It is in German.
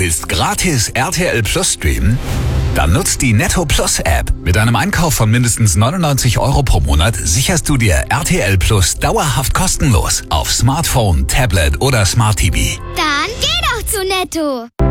willst gratis RTL Plus streamen? Dann nutzt die Netto Plus App. Mit einem Einkauf von mindestens 99 € pro Monat sicherst du dir RTL Plus dauerhaft kostenlos auf Smartphone, Tablet oder Smart TV. Dann geh doch zu Netto.